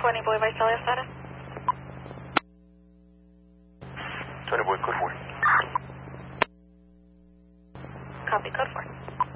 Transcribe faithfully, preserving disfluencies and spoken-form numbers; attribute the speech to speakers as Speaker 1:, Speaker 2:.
Speaker 1: twenty Boy Visalia status.
Speaker 2: twenty Boy, code four.
Speaker 1: Copy, code four.